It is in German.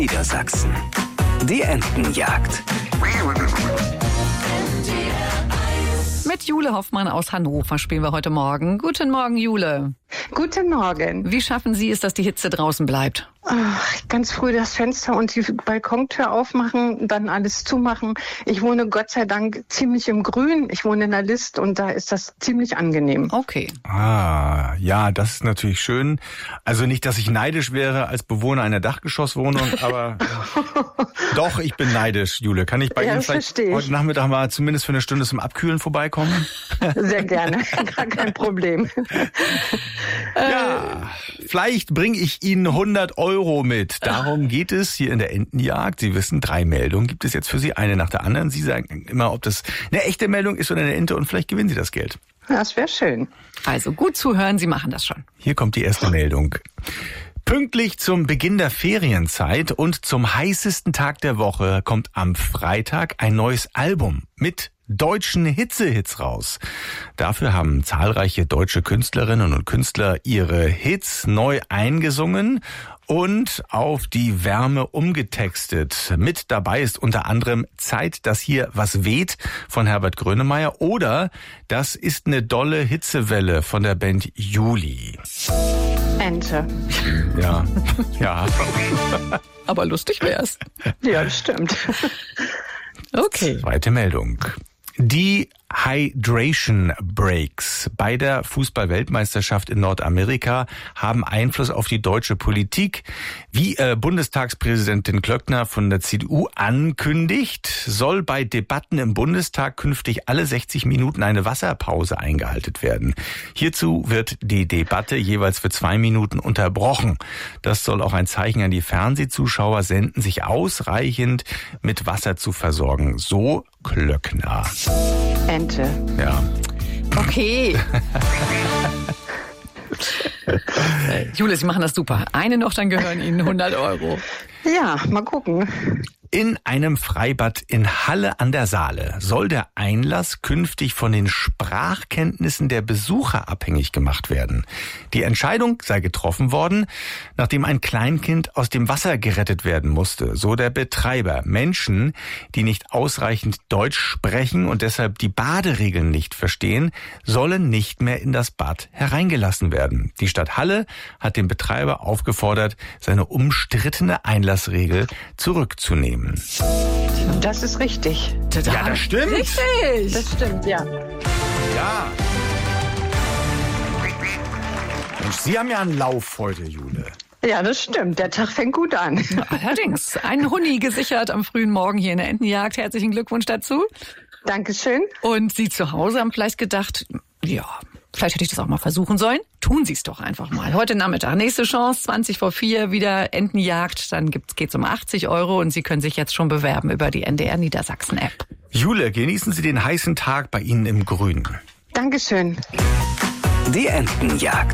Niedersachsen. Die Entenjagd. Mit Jule Hoffmann aus Hannover spielen wir heute Morgen. Guten Morgen, Jule. Guten Morgen. Wie schaffen Sie es, dass die Hitze draußen bleibt? Ganz früh das Fenster und die Balkontür aufmachen, dann alles zumachen. Ich wohne Gott sei Dank ziemlich im Grün. Ich wohne in der List und da ist das ziemlich angenehm. Okay. Ja, das ist natürlich schön. Also nicht, dass ich neidisch wäre als Bewohner einer Dachgeschosswohnung, aber doch, ich bin neidisch, Jule. Kann ich bei Ihnen vielleicht heute Nachmittag mal zumindest für eine Stunde zum Abkühlen vorbeikommen? Sehr gerne, gar kein Problem. Ja, vielleicht bringe ich Ihnen 100 Euro mit. Darum geht es hier in der Entenjagd. Sie wissen, 3 Meldungen gibt es jetzt für Sie, eine nach der anderen. Sie sagen immer, ob das eine echte Meldung ist oder eine Ente und vielleicht gewinnen Sie das Geld. Das wäre schön. Also gut zuhören, Sie machen das schon. Hier kommt die erste Meldung. Pünktlich zum Beginn der Ferienzeit und zum heißesten Tag der Woche kommt am Freitag ein neues Album mit deutschen Hitzehits raus. Dafür haben zahlreiche deutsche Künstlerinnen und Künstler ihre Hits neu eingesungen und auf die Wärme umgetextet. Mit dabei ist unter anderem Zeit, dass hier was weht von Herbert Grönemeyer oder Das ist eine dolle Hitzewelle von der Band Juli. Ente. Ja. Aber lustig wär's. Ja, das stimmt. Okay. Zweite Meldung. Die Hydration Breaks bei der Fußball-Weltmeisterschaft in Nordamerika haben Einfluss auf die deutsche Politik. Wie Bundestagspräsidentin Klöckner von der CDU ankündigt, soll bei Debatten im Bundestag künftig alle 60 Minuten eine Wasserpause eingehalten werden. Hierzu wird die Debatte jeweils für 2 Minuten unterbrochen. Das soll auch ein Zeichen an die Fernsehzuschauer senden, sich ausreichend mit Wasser zu versorgen. So Klöckner. Ente. Ja. Okay. Jule, Sie machen das super. Eine noch, dann gehören Ihnen 100 Euro. Ja, mal gucken. In einem Freibad in Halle an der Saale soll der Einlass künftig von den Sprachkenntnissen der Besucher abhängig gemacht werden. Die Entscheidung sei getroffen worden, nachdem ein Kleinkind aus dem Wasser gerettet werden musste. So der Betreiber. Menschen, die nicht ausreichend Deutsch sprechen und deshalb die Baderegeln nicht verstehen, sollen nicht mehr in das Bad hereingelassen werden. Die Stadt Halle hat den Betreiber aufgefordert, seine umstrittene Einlassregel zurückzunehmen. Das ist richtig. Ja, das stimmt. Richtig. Das stimmt, ja. Ja. Mensch, Sie haben ja einen Lauf heute, Jule. Ja, das stimmt. Der Tag fängt gut an. Allerdings, ein Huni gesichert am frühen Morgen hier in der Entenjagd. Herzlichen Glückwunsch dazu. Dankeschön. Und Sie zu Hause haben vielleicht gedacht, ja, vielleicht hätte ich das auch mal versuchen sollen. Tun Sie es doch einfach mal. Heute Nachmittag, nächste Chance, 20:04, wieder Entenjagd. Dann geht's um 80 Euro und Sie können sich jetzt schon bewerben über die NDR Niedersachsen App. Jule, genießen Sie den heißen Tag bei Ihnen im Grün. Dankeschön. Die Entenjagd.